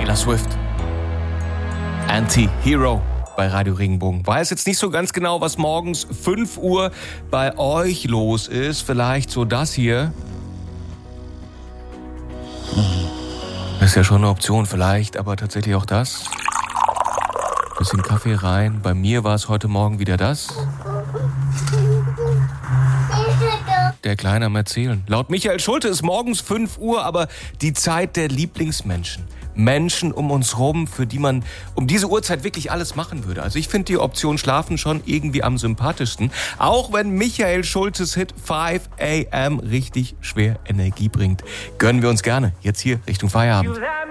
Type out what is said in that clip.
Taylor Swift. Anti-Hero bei Radio Regenbogen. Weiß jetzt nicht so ganz genau, was morgens 5 Uhr bei euch los ist. Vielleicht so das hier. Das ist ja schon eine Option vielleicht, aber tatsächlich auch das. Bisschen Kaffee rein. Bei mir war es heute Morgen wieder das. Der Kleine am Erzählen. Laut Michael Schulte ist morgens 5 Uhr, aber die Zeit der Lieblingsmenschen. Menschen um uns rum, für die man um diese Uhrzeit wirklich alles machen würde. Also ich finde die Option Schlafen schon irgendwie am sympathischsten. Auch wenn Michael Schultes Hit 5 AM richtig schwer Energie bringt. Gönnen wir uns gerne. Jetzt hier Richtung Feierabend.